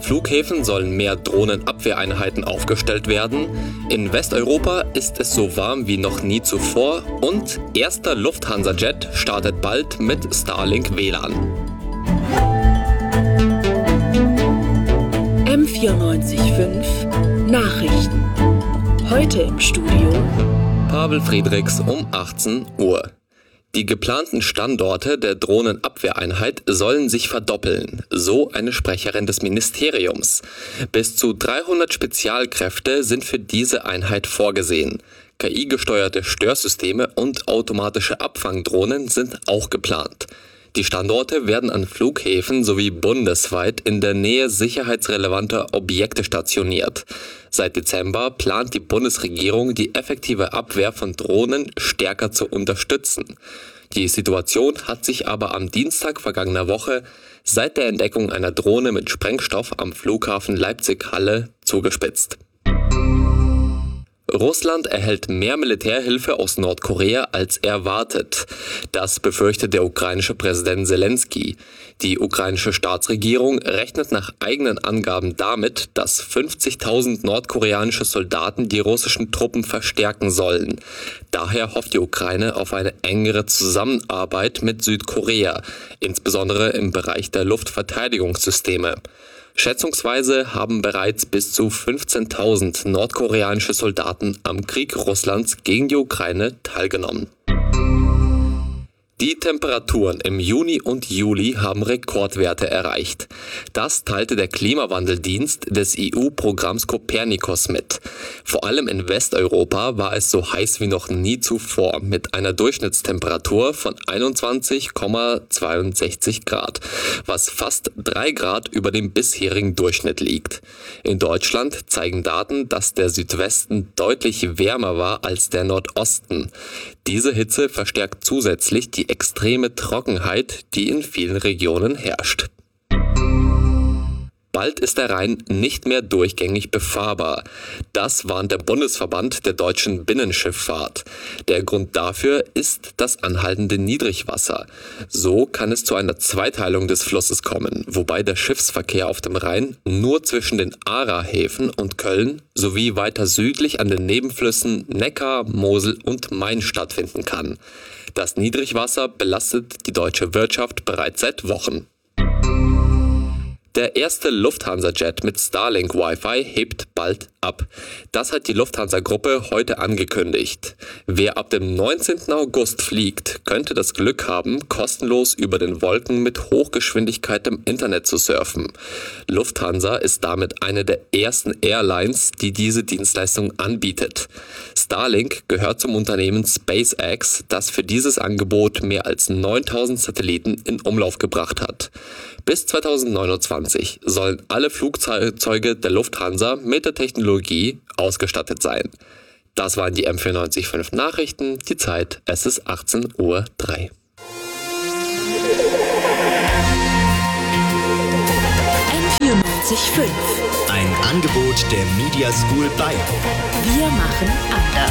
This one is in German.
Flughäfen sollen mehr Drohnenabwehreinheiten aufgestellt werden. In Westeuropa ist es so warm wie noch nie zuvor. Und erster Lufthansa-Jet startet bald mit Starlink WLAN. M94.5 Nachrichten. Heute im Studio Pavel Friedrichs um 18 Uhr. Die geplanten Standorte der Drohnenabwehreinheit sollen sich verdoppeln, so eine Sprecherin des Ministeriums. Bis zu 300 Spezialkräfte sind für diese Einheit vorgesehen. KI-gesteuerte Störsysteme und automatische Abfangdrohnen sind auch geplant. Die Standorte werden an Flughäfen sowie bundesweit in der Nähe sicherheitsrelevanter Objekte stationiert. Seit Dezember plant die Bundesregierung, die effektive Abwehr von Drohnen stärker zu unterstützen. Die Situation hat sich aber am Dienstag vergangener Woche seit der Entdeckung einer Drohne mit Sprengstoff am Flughafen Leipzig-Halle zugespitzt. Russland erhält mehr Militärhilfe aus Nordkorea als erwartet. Das befürchtet der ukrainische Präsident Selenskyj. Die ukrainische Staatsregierung rechnet nach eigenen Angaben damit, dass 50.000 nordkoreanische Soldaten die russischen Truppen verstärken sollen. Daher hofft die Ukraine auf eine engere Zusammenarbeit mit Südkorea, insbesondere im Bereich der Luftverteidigungssysteme. Schätzungsweise haben bereits bis zu 15.000 nordkoreanische Soldaten am Krieg Russlands gegen die Ukraine teilgenommen. Die Temperaturen im Juni und Juli haben Rekordwerte erreicht. Das teilte der Klimawandeldienst des EU-Programms Copernicus mit. Vor allem in Westeuropa war es so heiß wie noch nie zuvor, mit einer Durchschnittstemperatur von 21,62 Grad, was fast 3 Grad über dem bisherigen Durchschnitt liegt. In Deutschland zeigen Daten, dass der Südwesten deutlich wärmer war als der Nordosten. Diese Hitze verstärkt zusätzlich die extreme Trockenheit, die in vielen Regionen herrscht. Bald ist der Rhein nicht mehr durchgängig befahrbar. Das warnt der Bundesverband der deutschen Binnenschifffahrt. Der Grund dafür ist das anhaltende Niedrigwasser. So kann es zu einer Zweiteilung des Flusses kommen, wobei der Schiffsverkehr auf dem Rhein nur zwischen den Aarhäfen und Köln sowie weiter südlich an den Nebenflüssen Neckar, Mosel und Main stattfinden kann. Das Niedrigwasser belastet die deutsche Wirtschaft bereits seit Wochen. Der erste Lufthansa-Jet mit Starlink Wi-Fi hebt bald ab. Das hat die Lufthansa-Gruppe heute angekündigt. Wer ab dem 19. August fliegt, könnte das Glück haben, kostenlos über den Wolken mit Hochgeschwindigkeit im Internet zu surfen. Lufthansa ist damit eine der ersten Airlines, die diese Dienstleistung anbietet. Starlink gehört zum Unternehmen SpaceX, das für dieses Angebot mehr als 9.000 Satelliten in Umlauf gebracht hat. Bis 2029 sollen alle Flugzeuge der Lufthansa mit der Technologie ausgestattet sein. Das waren die M94.5 Nachrichten. Die Zeit, es ist 18:03 Uhr. M94.5 Ein Angebot der Media School Bayern. Wir machen anders.